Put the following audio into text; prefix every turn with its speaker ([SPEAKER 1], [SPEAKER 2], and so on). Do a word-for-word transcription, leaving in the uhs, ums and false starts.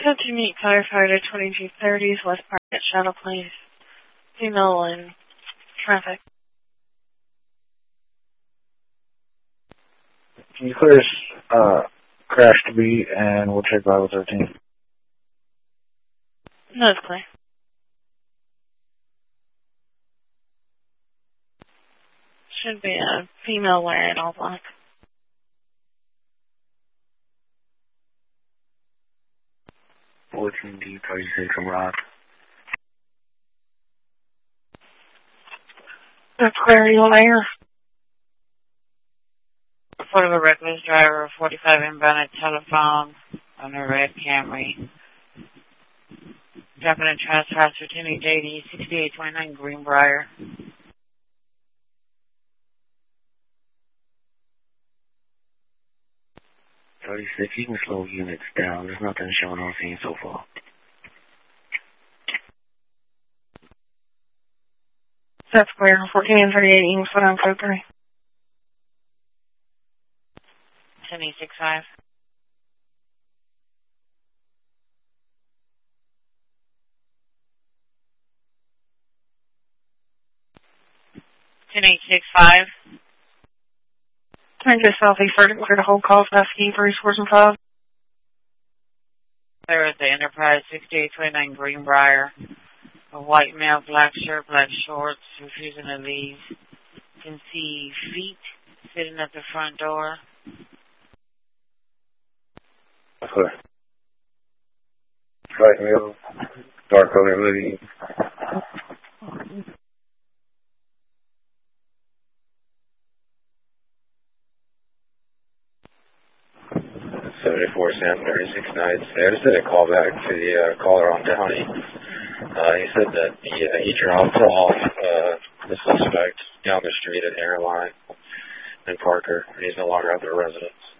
[SPEAKER 1] Attempt to meet firefighter twenty-two thirties West Market Shuttle, please. Female in traffic.
[SPEAKER 2] Can you clear this uh, crash to be, and we'll check Bible thirteen.
[SPEAKER 1] No, it's clear. Should be a female wearing all black.
[SPEAKER 2] fourteen D thirty-six arrived.
[SPEAKER 1] That's clear, you there?
[SPEAKER 3] Report of a reckless driver, forty-five inbound at telephone on a red Camry. Dropping a trespass for Timmy J D, sixty-eight twenty-nine Greenbrier.
[SPEAKER 2] thirty-six, you can slow units down. There's nothing showing on scene so far.
[SPEAKER 1] That's clear. fourteen and thirty-eight, you can put on code three.
[SPEAKER 3] ten eight six five. ten eight six five.
[SPEAKER 1] Turn to southeast vertical clear to hold calls, asking three scores and five.
[SPEAKER 3] There is the Enterprise, sixty-eight twenty-nine Greenbrier. A white male, black shirt, black shorts, refusing to leave. Can see feet sitting at the front door.
[SPEAKER 2] Okay. Right male, dark color hoodie. seventy-four Sam thirty-six nights. I just did a call back to the uh, caller on Downey. Uh, he said that he, uh, he dropped off uh, the suspect down the street at Airline in Parker, and he's no longer at their residence.